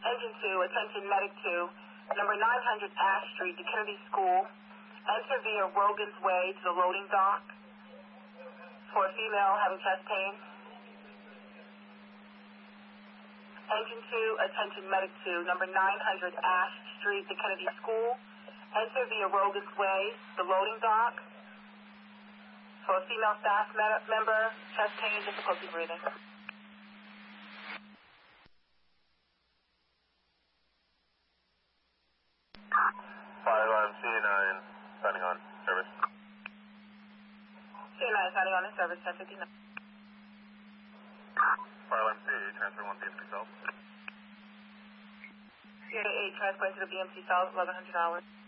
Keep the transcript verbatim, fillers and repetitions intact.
Engine two, attention medic two, number nine hundred Ash Street to Kennedy School. Enter via Rogan's Way to the loading dock for a female having chest pain. Engine two, attention medic two, number nine hundred Ash Street to Kennedy School. Enter via Rogan's Way, the loading dock for a female staff me- member, chest pain, difficulty breathing. five, I'm C nine, signing on, service. C nine signing on in service, ten fifty-nine. five, I'm C eight, transfer one B M C South. C eight transport to the B M C South, eleven hundred hours.